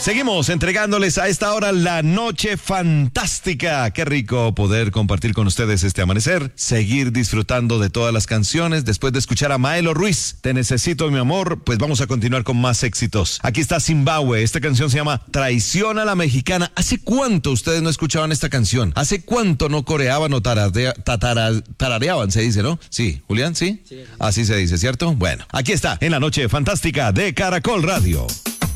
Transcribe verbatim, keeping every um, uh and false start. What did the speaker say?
Seguimos entregándoles a esta hora la noche fantástica. Qué rico poder compartir con ustedes este amanecer, seguir disfrutando de todas las canciones. Después de escuchar a Maelo Ruiz, Te necesito mi amor, pues vamos a continuar con más éxitos. Aquí está Zimbabue, esta canción se llama Traición a la Mexicana. ¿Hace cuánto ustedes no escuchaban esta canción? ¿Hace cuánto no coreaban o taradea, tatara, tarareaban, se dice, ¿no? Sí, Julián, ¿sí? Sí. Así se dice, ¿cierto? Bueno, aquí está, en la noche fantástica de Caracol Radio.